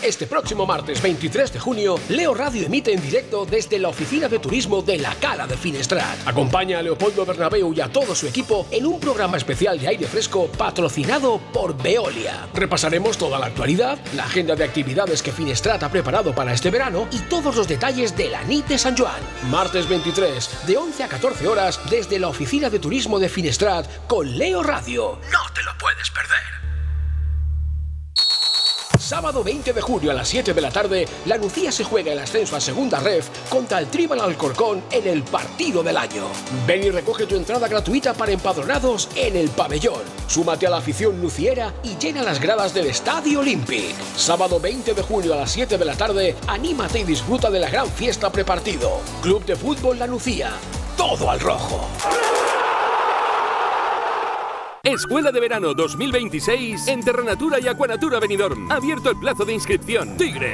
Este próximo martes 23 de junio, Leo Radio emite en directo desde la oficina de turismo de la Cala de Finestrat. Acompaña a Leopoldo Bernabéu y a todo su equipo en un programa especial de aire fresco patrocinado por Veolia. Repasaremos toda la actualidad, la agenda de actividades que Finestrat ha preparado para este verano y todos los detalles de la NIT de San Joan. Martes 23, de 11 a 14 horas, desde la oficina de turismo de Finestrat con Leo Radio. No te lo puedes perder. Sábado 20 de julio a las 7 de la tarde, la Nucía se juega el ascenso a Segunda Ref contra el Tribal Alcorcón en el partido del año. Ven y recoge tu entrada gratuita para empadronados en el pabellón. Súmate a la afición nuciera y llena las gradas del Estadio Olímpic. Sábado 20 de julio a las 7 de la tarde, anímate y disfruta de la gran fiesta prepartido. Club de Fútbol La Nucía. Todo al rojo. Escuela de Verano 2026 en Terranatura y Acuanatura Benidorm. Abierto el plazo de inscripción. Tigre,